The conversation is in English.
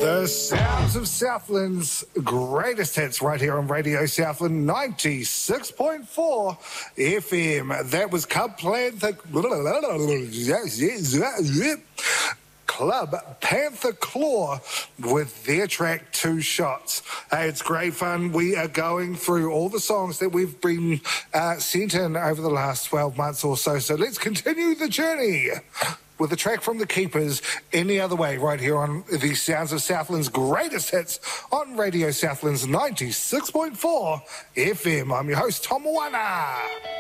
The sounds of Southland's greatest hits right here on Radio Southland 96.4 FM. That was Club Panther Claw with their track Two Shots. Hey, it's great fun. We are going through all the songs that we've been sent in over the last 12 months or so. So let's continue the journey with a track from the Keepers, Any Other Way, right here on the sounds of Southland's greatest hits on Radio Southland's 96.4 FM. I'm your host, Tom Moana.